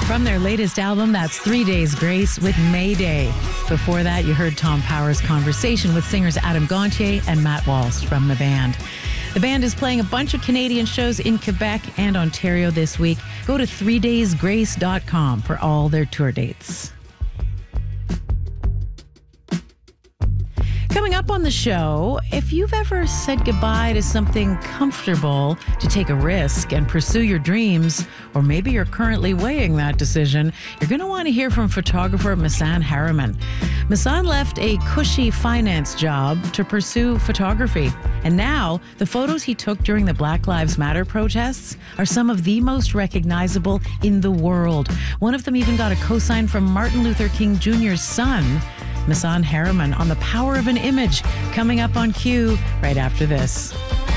From their latest album, that's 3 Days Grace with Mayday. Before that, you heard Tom Power's conversation with singers Adam Gontier and Matt Walsh from the band. The band is playing a bunch of Canadian shows in Quebec and Ontario this week. Go to 3daysgrace.com for all their tour dates. Coming up on the show, if you've ever said goodbye to something comfortable to take a risk and pursue your dreams, or maybe you're currently weighing that decision, you're going to want to hear from photographer Misan Harriman. Misan left a cushy finance job to pursue photography. And now, the photos he took during the Black Lives Matter protests are some of the most recognizable in the world. One of them even got a cosign from Martin Luther King Jr.'s son. Misan Harriman on the power of an image, coming up on Q right after this.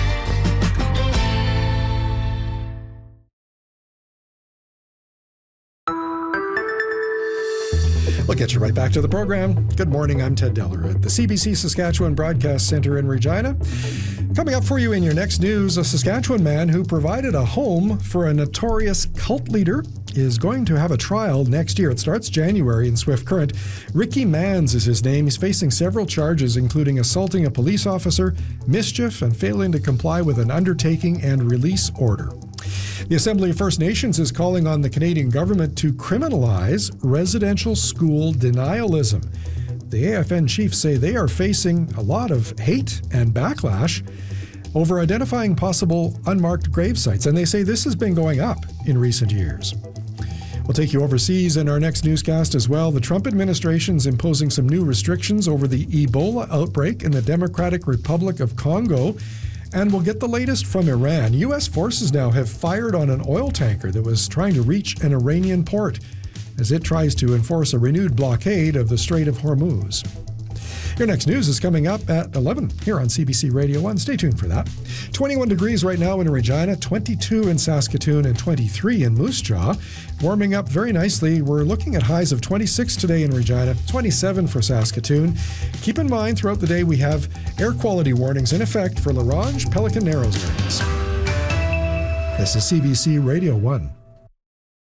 We'll get you right back to the program. Good morning, I'm Ted Deller at the CBC Saskatchewan Broadcast Centre in Regina. Coming up for you in your next news, a Saskatchewan man who provided a home for a notorious cult leader is going to have a trial next year. It starts January in Swift Current. Ricky Manns is his name. He's facing several charges, including assaulting a police officer, mischief, and failing to comply with an undertaking and release order. The Assembly of First Nations is calling on the Canadian government to criminalize residential school denialism. The AFN chiefs say they are facing a lot of hate and backlash over identifying possible unmarked grave sites, and they say this has been going up in recent years. We'll take you overseas in our next newscast as well. The Trump administration is imposing some new restrictions over the Ebola outbreak in the Democratic Republic of Congo. And we'll get the latest from Iran. U.S. forces now have fired on an oil tanker that was trying to reach an Iranian port as it tries to enforce a renewed blockade of the Strait of Hormuz. Your next news is coming up at 11 here on CBC Radio 1. Stay tuned for that. 21 degrees right now in Regina, 22 in Saskatoon, and 23 in Moose Jaw. Warming up very nicely. We're looking at highs of 26 today in Regina, 27 for Saskatoon. Keep in mind throughout the day we have air quality warnings in effect for La Ronge, Pelican Narrows areas. This is CBC Radio 1.